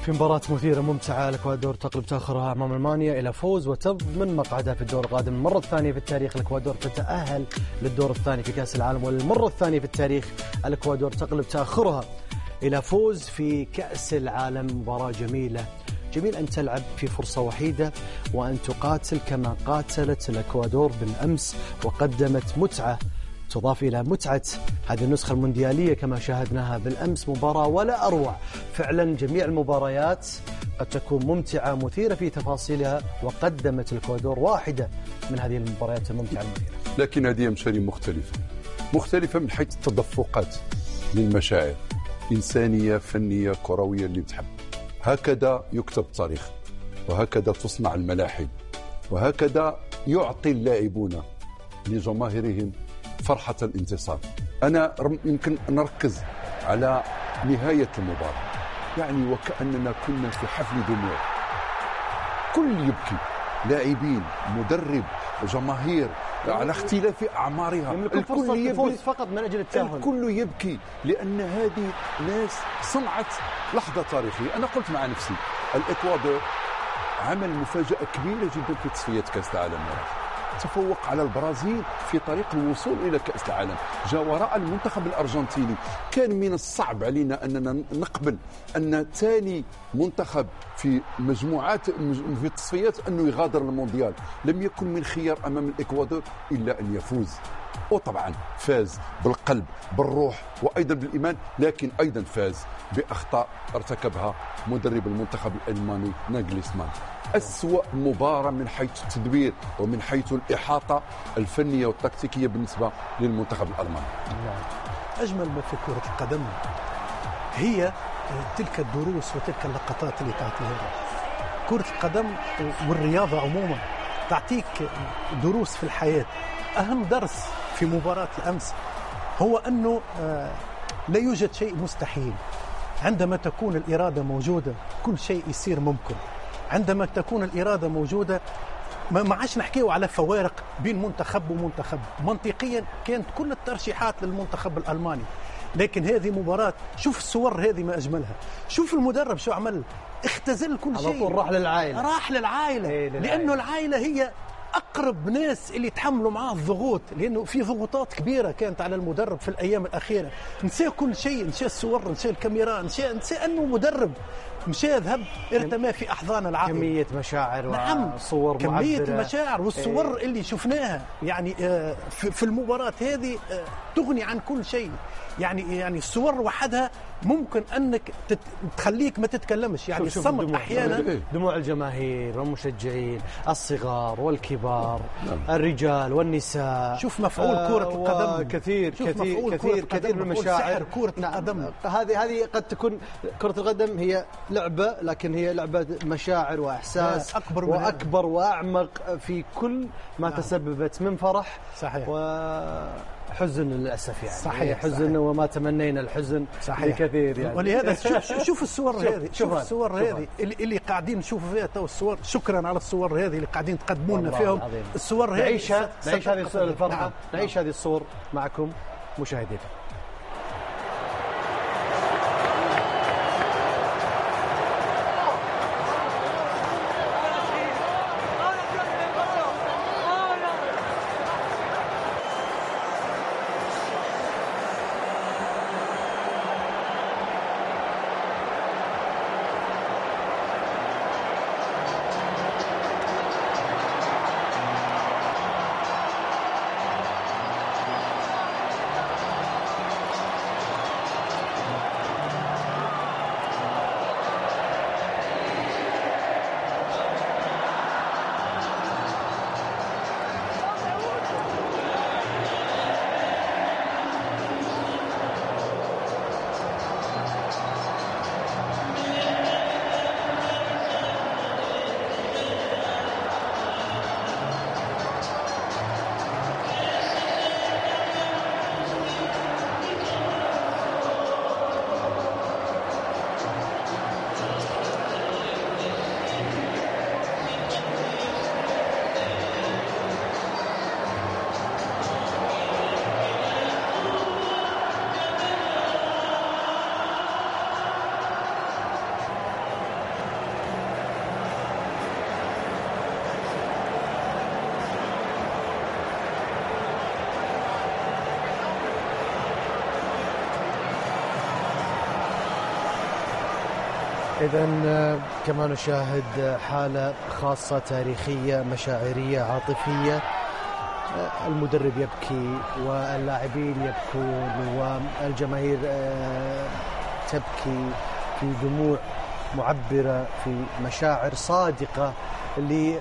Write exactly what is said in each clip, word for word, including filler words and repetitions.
في مباراة مثيرة ممتعة، الإكوادور تقلب تأخرها أمام ألمانيا إلى فوز وتضمن مقعدها في الدور القادم. المرة الثانية في التاريخ الإكوادور تتأهل للدور الثاني في كأس العالم، والمرة الثانية في التاريخ الإكوادور تقلب تأخرها إلى فوز في كأس العالم. مباراة جميلة، جميل أن تلعب في فرصة وحيدة وأن تقاتل كما قاتلت الإكوادور بالأمس وقدمت متعة تضاف إلى متعة هذه النسخة المونديالية كما شاهدناها بالأمس. مباراة ولا أروع فعلا. جميع المباريات قد تكون ممتعة مثيرة في تفاصيلها، وقدمت الإكوادور واحدة من هذه المباريات الممتعة المثيرة. لكن هذه مشاري مختلفة مختلفة من حيث التدفقات للمشاعر، إنسانية فنية كروية اللي تحب. هكذا يكتب التاريخ، وهكذا تصنع الملاحم، وهكذا يعطي اللاعبون لجماهيرهم فرحة الانتصار. أنا يمكن نركز على نهاية المباراة، يعني وكأننا كنا في حفل دموع، كل يبكي، لاعبين، مدرب، جماهير على اختلاف أعمارها، الكل يبكي فقط من أجل التأهل، الكل يبكي لأن هذه ناس صنعت لحظة تاريخية. أنا قلت مع نفسي الإكوادور عمل مفاجأة كبيرة جدا في تصفية كأس العالم، تفوق على البرازيل في طريق الوصول إلى كأس العالم، جاء وراء المنتخب الأرجنتيني. كان من الصعب علينا أننا نقبل أن ثاني منتخب في مجموعات في التصفيات أنه يغادر المونديال. لم يكن من خيار أمام الإكوادور إلا أن يفوز، وطبعا فاز بالقلب بالروح وأيضا بالإيمان، لكن أيضا فاز بأخطاء ارتكبها مدرب المنتخب الألماني ناغلسمان. أسوأ مباراة من حيث التدبير ومن حيث الإحاطة الفنية والتكتيكية بالنسبة للمنتخب الألماني. أجمل ما في كرة القدم هي تلك الدروس وتلك اللقطات اللي تعطيها كرة القدم والرياضة عموما، تعطيك دروس في الحياة. أهم درس في مباراة الأمس هو أنه لا يوجد شيء مستحيل. عندما تكون الإرادة موجودة كل شيء يصير ممكن. عندما تكون الإرادة موجودة ما عادش نحكيه على فوارق بين منتخب ومنتخب. منطقيا كانت كل الترشيحات للمنتخب الألماني، لكن هذه مباراة. شوف الصور هذه ما أجملها، شوف المدرب شو عمل، اختزل كل شيء، على طول راح للعائلة، راح للعائلة إيه لأنه العائلة هي أقرب ناس اللي يتحملوا معاه الضغوط، لأنه في ضغوطات كبيرة كانت على المدرب في الأيام الأخيرة. نسى كل شيء، نسى الصور، نسى الكاميرا، نسى نسى أنه مدرب، مشى ذهب ارتمى في أحضان العائلة. كمية مشاعر نعم. وصور كمية معبرة. المشاعر والصور إيه. اللي شفناها يعني في المباراة هذه تغني عن كل شيء. يعني يعني الصور وحدها ممكن أنك تخليك ما تتكلمش. يعني الصمت أحيانا، دموع الجماهير والمشجعين الصغار والكبار، الرجال والنساء. شوف مفعول كرة القدم كثير كثير كثير كثير من المشاعر. كرة القدم هذه هذه قد تكون كرة القدم هي لعبة، لكن هي لعبة مشاعر وإحساس أكبر وأكبر وأعمق في كل ما نعم. تسببت من فرح صحيح وحزن للأسف، يعني صحيح حزن صحيح. وما تمنينا الحزن لكثير يعني. ولهذا شوف, شوف الصور هذه، شوف الصور هذه اللي, اللي قاعدين نشوفوا فيها تو الصور. شكرا على الصور هذه اللي قاعدين تقدموا لنا فيهم العظيم. الصور هذه. نعيش نعيش هذه الفرحة، نعم. نعيش نعم. هذه الصور معكم مشاهدينا. إذن كما نشاهد حالة خاصة تاريخية مشاعرية عاطفية، المدرب يبكي واللاعبين يبكون والجماهير تبكي في دموع معبرة في مشاعر صادقة اللي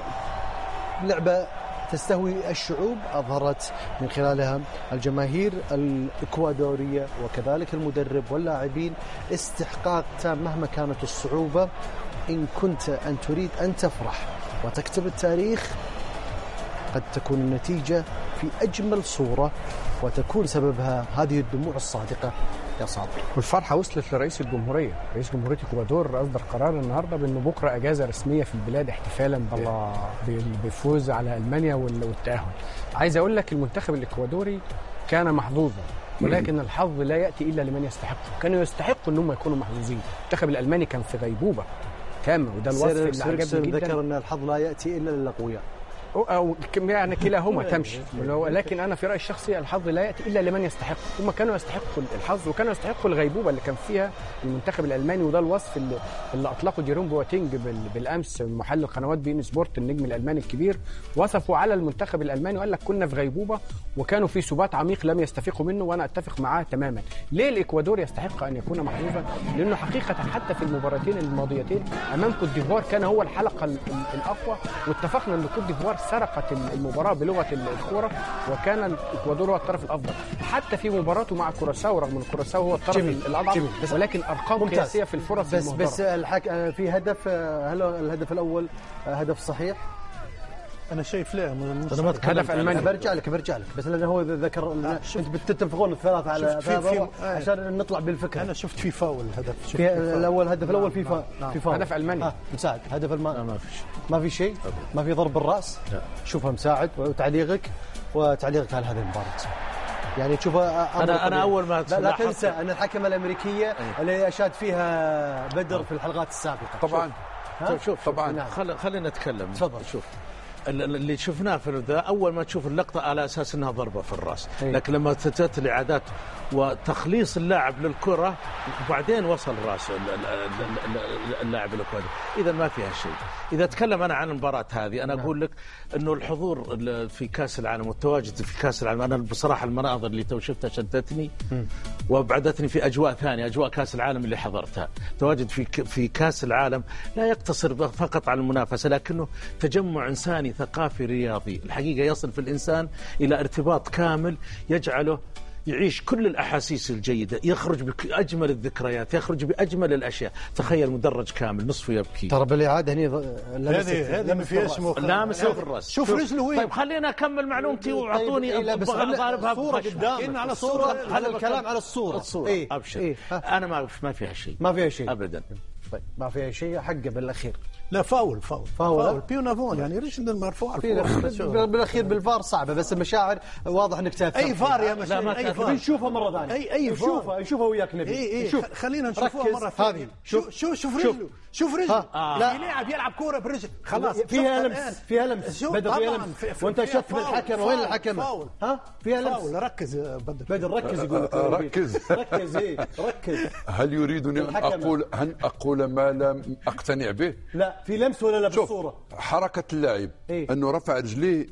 لعبة تستهوي الشعوب أظهرت من خلالها الجماهير الإكوادورية وكذلك المدرب واللاعبين استحقاق تام مهما كانت الصعوبة. إن كنت أن تريد أن تفرح وتكتب التاريخ قد تكون النتيجة في أجمل صورة وتكون سببها هذه الدموع الصادقة يا صابر. والفرحة وصلت لرئيس الجمهورية. رئيس جمهورية الإكوادور أصدر قرار النهاردة بأنه بكرة أجازة رسمية في البلاد احتفالا بالفوز على ألمانيا والتأهل. عايز أقول لك المنتخب الإكوادوري كان محظوظا، ولكن الحظ لا يأتي إلا لمن يستحق. كانوا يستحقوا أنهم يكونوا محظوظين. المنتخب الألماني كان في غيبوبة تامة، وده الوصف اللي عجبني جدا. ذكر أن الحظ لا يأتي إلا للأقوياء، أو يعني كلاهما تمشي، ولكن أنا في رأيي الشخصي الحظ لا يأتي إلا لمن يستحق. هم كانوا يستحقوا الحظ وكانوا يستحقوا الغيبوبة اللي كان فيها المنتخب الألماني، وده الوصف اللي, اللي أطلقه جيروم بواتينج بالأمس محلل قنوات بي إن سبورت النجم الألماني الكبير، وصفوا على المنتخب الألماني وقال لك كنا في غيبوبة وكانوا في سبات عميق لم يستفيقوا منه، وأنا أتفق معاه تماما. ليه الإكوادور يستحق أن يكون محظوظا؟ لأنه حقيقة حتى في المباراتين الماضيتين أمام كوت ديفوار كان هو الحلقة الأقوى، واتفقنا أن كوت ديفوار سرقت المباراة بلغة الكرة وكان الإكوادور هو الطرف الأفضل. حتى في مباراته مع كوراساو رغم أن كوراساو هو الطرف الأضعف، ولكن أرقام قياسية في الفرص بس المهدرة. بس الحك... في هدف، هل الهدف الأول هدف صحيح؟ أنا شايف لا هدف ألمانيا. برجع لك برجع لك بس لأنه هو ذكر أنت بتتفقون الثلاثة على ثلاثة عشان نطلع بالفكرة. أنا شفت في فاول هدف في الأول هدف الأول في فا... في فاول هدف ألمانيا. مساعد هدف المانيا ما فيش ما في شيء، ما في ضرب بالرأس. شوفها مساعد وتعليقك وتعليقك على هذه المباراة. يعني تشوفها أنا أنا أول ما لا, لا تنسى أن الحكمة الأمريكية أيه. اللي أشاد فيها بدر في الحلقات السابقة. طبعا شوف, شوف طبعا نعم. خل خلينا نتكلم. تفضل. شوف اللي شفناه في ذا أول ما تشوف اللقطة على أساس أنها ضربة في الرأس، لكن لما تتت الإعادات وتخليص اللاعب للكرة وبعدين وصل رأس اللاعب الإكوادوري، إذا ما فيها شيء. إذا أتكلم أنا عن المباراة هذه أنا أقول لك أنه الحضور في كأس العالم والتواجد في كأس العالم، أنا بصراحة المناظر اللي تو شفتها شدتني وابعدتني في أجواء ثانية، أجواء كأس العالم اللي حضرتها. تواجد في في كأس العالم لا يقتصر فقط على المنافسة، لكنه تجمع إنساني ثقافي رياضي الحقيقة يصل في الإنسان إلى ارتباط كامل يجعله يعيش كل الأحاسيس الجيدة، يخرج بأجمل الذكريات، يخرج بأجمل الأشياء. تخيل مدرج كامل نصفه يبكي. ترى بالإعادة هني هذه هذه ما فيهاش لامسه في الرأس. شوف رجله وين. طيب خلينا أكمل معلومتي وأعطوني صورة قدامك على الصورة. هذا الكلام على الصورة. الصورة إيه؟ أبشر إيه؟ أنا ما ما فيها شيء. ما فيها شيء أبدا. طيب ما فيها شيء حقه بالأخير. لا فاول فاول فاول, فاول. بيونافون يعني رجل المرفوع بالاخير بالفار صعبه، بس المشاعر واضح انك تاثر. اي فار يا مشاعر اي فار نشوفها مره ثانيه. اي اي نشوفها نشوفها وياك نبي. اي اي شوف خلينا نشوفها مره ثانيه. شوف شوف شوف رجله شوف رجله. لا يلعب يلعب كوره برجل خلاص فيها لمس فيها لمس بدر فيها لمس وانت شفت بالحكم. وين الحكم؟ ها فيها لمس. فاول. ركز بدر بدر ركز. يقول لك ركز ركز ايه ركز. هل يريدني ان اقول ان اقول ما لم اقتنع به؟ لا في لمس ولا لا بالصوره؟ حركه اللاعب إيه؟ انه رفع رجليه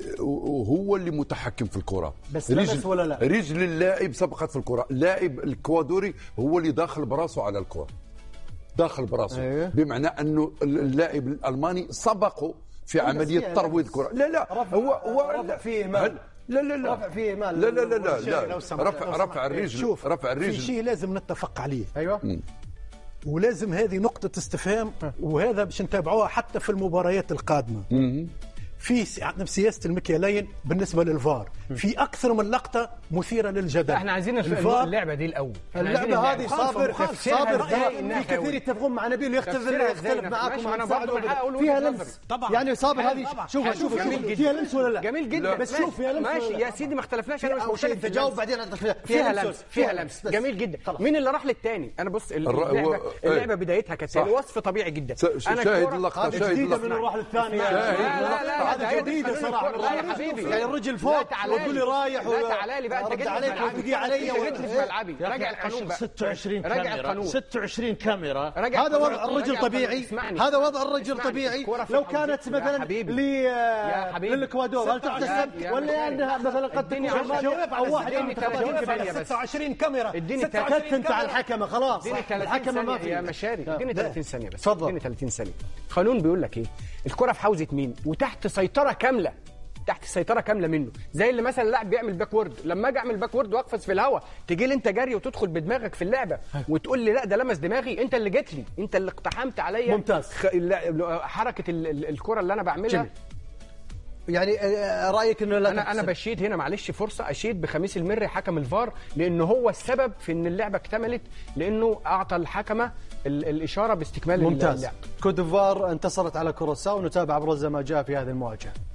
وهو اللي متحكم في الكره، بس لمس ولا لا؟ رجل اللاعب سبقت في الكره، اللاعب الإكوادوري هو اللي داخل براسه على الكره، داخل براسه. أيه؟ بمعنى انه اللاعب الالماني سبقه في عمليه ترويض الكره. لا لا هو هو رفع فيه مال. لا لا لا رفع فيه مال. لا لا لا لا, لا. رفع رفع الرجل رفع الرجل في شيء لازم نتفق عليه. ايوه م. ولازم هذه نقطة استفهام، وهذا باش نتابعوها حتى في المباريات القادمة. م- في سياسة المكيالين بالنسبة للفار في أكثر من لقطة مثيرة للجدل. احنا عايزين اللعبة دي الأول. اللعبة هذه صابر صابر في كثير يتفقون مع نبيل ويختلف يختلف معاكم. أنا برضه فيها لمس طبعا. يعني صابر هذه شوف شوف فيها لمس ولا لا؟ جميل جدا بس شوف فيها لمس ماشي يا سيدي ما اختلفناش. أنا مش مختلف. تجاوب بعدين. فيها لمس فيها لمس جميل جدا. مين اللي راح للثاني؟ أنا بص اللعبة اللعبة بدايتها كانت وصف طبيعي جدا. شاهد اللقطة شاهد اللقطة من راح للثاني. هذا جديد صراحه. لا يا حبيبي، يعني الرجل فوق وتقول لي رايح لا تعالى لي بقى، انت جيت عليك وتجي علي جيت في ملعبي. راجع القانون بقى. ستة وعشرين راجع كاميرا القانون. ستة وعشرين كاميرا. هذا وضع الرجل طبيعي. هذا وضع الرجل طبيعي. لو كانت مثلا للاكوادور هل تحتسب ولا انها مثلا قد تكون او واحد ستة وعشرين كاميرا كتنت على الحكمه خلاص. الحكمه ما في يا مشاري. اديني ثلاثين ثانيه بس. اتفضل. اديني ثلاثين ثانيه. قانون بيقول لك ايه؟ الكره في حوزه مين وتحت سيطره كامله، تحت سيطره كامله منه. زي اللي مثلا لاعب بيعمل باكورد، لما اجي اعمل باكورد واقفز في الهواء تيجي لي انت جري وتدخل بدماغك في اللعبه وتقول لي لا ده لمس دماغي، انت اللي جيت لي، انت اللي اقتحمت عليا. ممتاز. خ... حركه ال... ال... الكره اللي انا بعملها. جميل. يعني رايك انه لا انا انا بشيد هنا، معلش فرصه اشيد بخميس المري حكم الفار، لانه هو السبب في ان اللعبه اكتملت، لانه اعطى الحكمه الاشاره باستكمال اللعبه. ممتاز. كوت ديفوار انتصرت على كوراساو. نتابع ابرز ما جاء في هذه المواجهه.